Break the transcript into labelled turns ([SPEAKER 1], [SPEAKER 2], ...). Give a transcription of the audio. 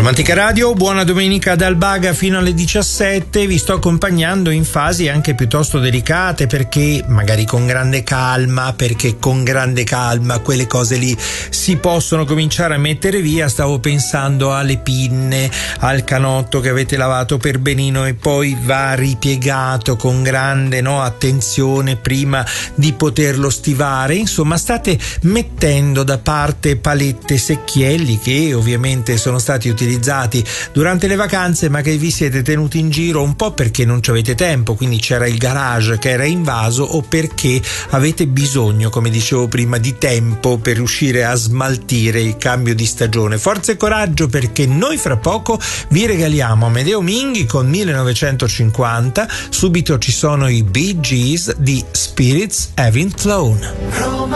[SPEAKER 1] Romantica Radio, buona domenica dal Baga fino alle 17. Vi sto accompagnando in fasi anche piuttosto delicate, perché magari con grande calma, quelle cose lì si possono cominciare a mettere via. Stavo pensando alle pinne, al canotto che avete lavato per benino e poi va ripiegato con grande attenzione prima di poterlo stivare. Insomma, state mettendo da parte palette, secchielli che ovviamente sono stati utilizzati durante le vacanze, ma che vi siete tenuti in giro un po' perché non ci avete tempo, quindi c'era il garage che era invaso, o perché avete bisogno, come dicevo prima, di tempo per riuscire a smaltire il cambio di stagione. Forza e coraggio, perché noi fra poco vi regaliamo Amedeo Minghi con 1950. Subito ci sono i Bee Gees di Spirits Having Flown.